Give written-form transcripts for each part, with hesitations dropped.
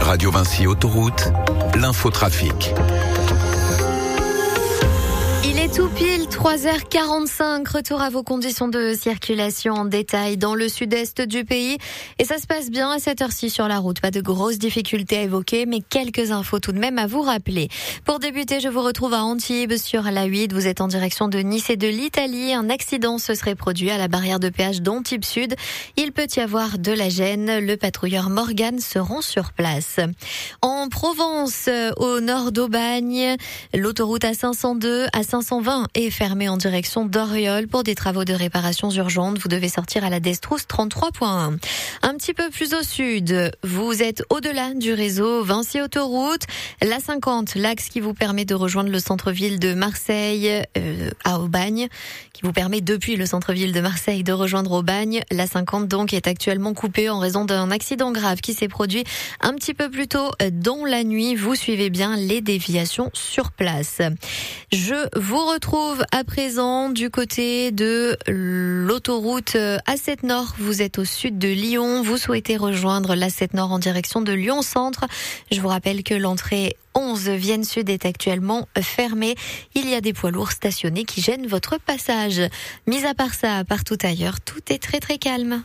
Radio Vinci Autoroute, l'infotrafic. Il est tout pile 3h45. Retour à vos conditions de circulation en détail dans le sud-est du pays. Et ça se passe bien à cette heure-ci sur la route. Pas de grosses difficultés à évoquer, mais quelques infos tout de même à vous rappeler. Pour débuter, je vous retrouve à Antibes sur la 8. Vous êtes en direction de Nice et de l'Italie. Un accident se serait produit à la barrière de péage d'Antibes Sud. Il peut y avoir de la gêne. Le patrouilleur Morgane se rend sur place. En Provence, au nord d'Aubagne, l'autoroute A502 à 520 est fermée en direction d'Oriol pour des travaux de réparation urgente. Vous devez sortir à la Destrousse 33.1. Un petit peu plus au sud, vous êtes au-delà du réseau Vinci Autoroute. La 50, l'axe qui vous permet de rejoindre le centre-ville de Marseille à Aubagne, qui vous permet depuis le centre-ville de Marseille de rejoindre Aubagne. La 50 donc est actuellement coupée en raison d'un accident grave qui s'est produit un petit peu plus tôt dans la nuit. Vous suivez bien les déviations sur place. Je vous retrouve à présent du côté de l'autoroute A7 Nord. Vous êtes au sud de Lyon. Vous souhaitez rejoindre l'A7 Nord en direction de Lyon Centre. Je vous rappelle que l'entrée 11 Vienne Sud est actuellement fermée. Il y a des poids lourds stationnés qui gênent votre passage. Mis à part ça, partout ailleurs, tout est très très calme.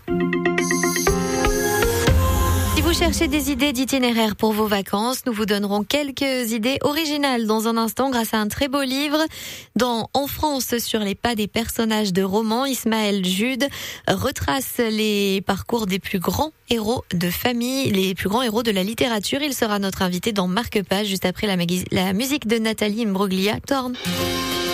Si vous cherchez des idées d'itinéraire pour vos vacances, nous vous donnerons quelques idées originales dans un instant grâce à un très beau livre. En France, sur les pas des personnages de romans, Ismaël Jude retrace les parcours des plus grands héros de famille, les plus grands héros de la littérature. Il sera notre invité dans Marque-Page juste après la musique de Nathalie Imbruglia. Torn.